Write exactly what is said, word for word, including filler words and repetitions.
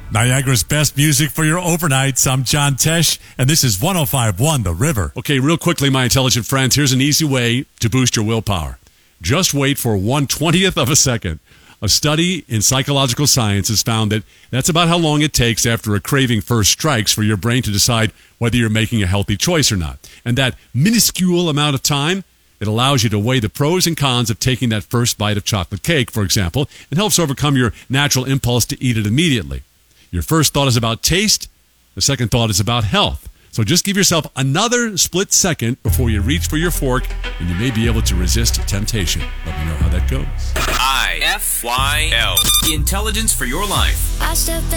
Niagara's best music for your overnights. I'm John Tesh, and this is one oh five point one The River. Okay, real quickly, my intelligent friends, here's an easy way to boost your willpower. Just wait for one twentieth of a second. A study in psychological science has found that that's about how long it takes after a craving first strikes for your brain to decide whether you're making a healthy choice or not. And that minuscule amount of time, it allows you to weigh the pros and cons of taking that first bite of chocolate cake, for example, and helps overcome your natural impulse to eat it immediately. Your first thought is about taste. The second thought is about health. So just give yourself another split second before you reach for your fork, and you may be able to resist temptation. Let me know how that goes. I F Y L. Intelligence for your life. I step